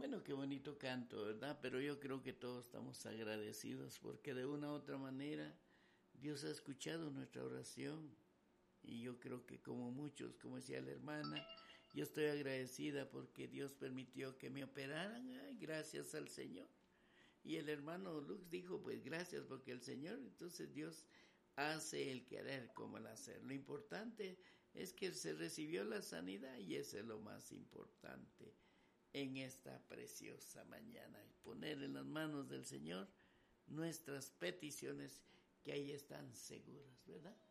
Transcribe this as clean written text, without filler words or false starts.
Bueno, qué bonito canto, ¿verdad? Pero yo creo que todos estamos agradecidos porque de una u otra manera Dios ha escuchado nuestra oración. Y yo creo que como muchos, como decía la hermana, yo estoy agradecida porque Dios permitió que me operaran. Ay, gracias al Señor. Y el hermano Lux dijo, pues gracias porque el Señor, entonces Dios hace el querer como el hacer. Lo importante es que se recibió la sanidad y eso es lo más importante en esta preciosa mañana. Poner en las manos del Señor nuestras peticiones que ahí están seguras, ¿verdad?